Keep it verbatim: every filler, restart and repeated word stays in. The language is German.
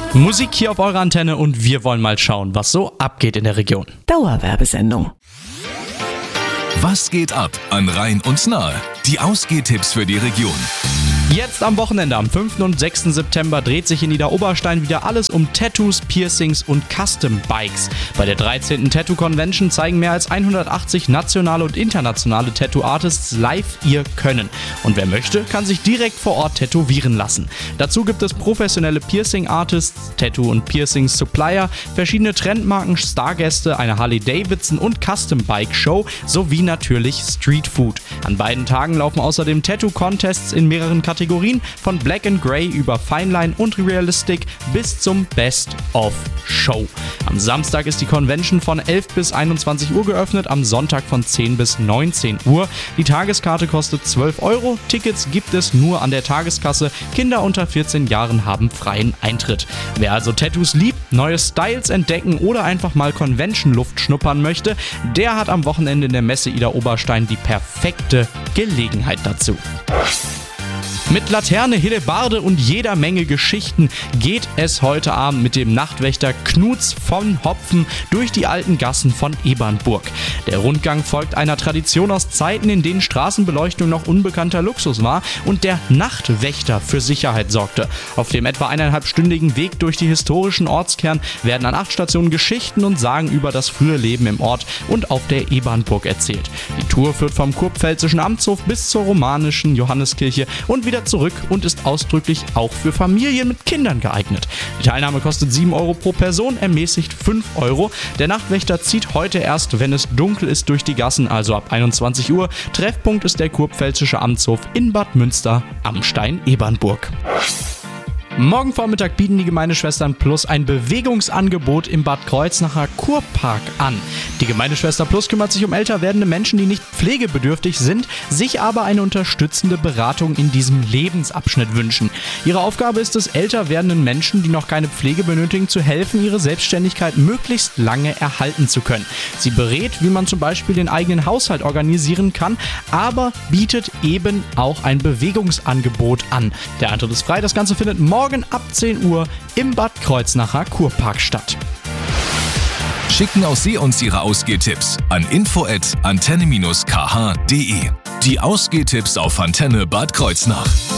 Musik hier auf eurer Antenne und wir wollen mal schauen, was so abgeht in der Region. Dauerwerbesendung. Was geht ab an Rhein und Nahe? Die Ausgehtipps für die Region. Jetzt am Wochenende, am fünften und sechsten September, dreht sich in Niederoberstein wieder alles um Tattoos, Piercings und Custom Bikes. Bei der dreizehnten Tattoo Convention zeigen mehr als hundertachtzig nationale und internationale Tattoo-Artists live ihr Können. Und wer möchte, kann sich direkt vor Ort tätowieren lassen. Dazu gibt es professionelle Piercing-Artists, Tattoo- und Piercing-Supplier, verschiedene Trendmarken, Stargäste, eine Harley-Davidson- und Custom-Bike-Show sowie natürlich Streetfood. An beiden Tagen laufen außerdem Tattoo-Contests in mehreren Kategorien, von Black and Grey über Fineline und Realistic bis zum Best of Show. Am Samstag ist die Convention von elf bis einundzwanzig Uhr geöffnet, am Sonntag von zehn bis neunzehn Uhr. Die Tageskarte kostet zwölf Euro, Tickets gibt es nur an der Tageskasse. Kinder unter vierzehn Jahren haben freien Eintritt. Wer also Tattoos liebt, neue Styles entdecken oder einfach mal Convention-Luft schnuppern möchte, der hat am Wochenende in der Messe Ida Oberstein die perfekte Gelegenheit dazu. Mit Laterne, Hellebarde und jeder Menge Geschichten geht es heute Abend mit dem Nachtwächter Knuts von Hopfen durch die alten Gassen von Ebernburg. Der Rundgang folgt einer Tradition aus Zeiten, in denen Straßenbeleuchtung noch unbekannter Luxus war und der Nachtwächter für Sicherheit sorgte. Auf dem etwa eineinhalbstündigen Weg durch die historischen Ortskern werden an acht Stationen Geschichten und Sagen über das frühe Leben im Ort und auf der Ebernburg erzählt. Die Tour führt vom kurpfälzischen Amtshof bis zur romanischen Johanneskirche und wieder zurück und ist ausdrücklich auch für Familien mit Kindern geeignet. Die Teilnahme kostet sieben Euro pro Person, ermäßigt fünf Euro. Der Nachtwächter zieht heute erst, wenn es dunkel ist, durch die Gassen, also ab einundzwanzig Uhr. Treffpunkt ist der kurpfälzische Amtshof in Bad Münster am Stein-Ebernburg. Morgen Vormittag bieten die Gemeindeschwestern Plus ein Bewegungsangebot im Bad Kreuznacher Kurpark an. Die Gemeindeschwester Plus kümmert sich um älter werdende Menschen, die nicht pflegebedürftig sind, sich aber eine unterstützende Beratung in diesem Lebensabschnitt wünschen. Ihre Aufgabe ist es, älter werdenden Menschen, die noch keine Pflege benötigen, zu helfen, ihre Selbstständigkeit möglichst lange erhalten zu können. Sie berät, wie man zum Beispiel den eigenen Haushalt organisieren kann, aber bietet eben auch ein Bewegungsangebot an. Der Eintritt ist frei, das Ganze findet morgen Morgen ab zehn Uhr im Bad Kreuznacher Kurpark statt. Schicken auch Sie uns Ihre Ausgehtipps an info at antenne dash k h punkt de. Die Ausgehtipps auf Antenne Bad Kreuznach.